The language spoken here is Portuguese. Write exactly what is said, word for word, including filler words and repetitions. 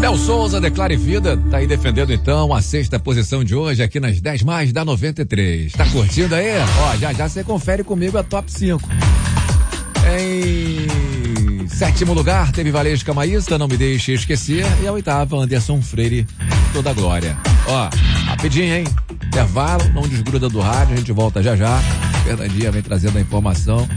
Bel Souza, Declare Vida, tá aí defendendo então a sexta posição de hoje aqui nas dez mais da noventa e três. Tá curtindo aí? Ó, já já você confere comigo a top cinco. Em sétimo lugar, teve Valesca Camaísta, Não Me Deixe Esquecer. E a oitava, Anderson Freire, Toda a Glória. Ó, rapidinho, hein? Intervalo, não desgruda do rádio, a gente volta já já. Fernandinha vem trazendo a informação.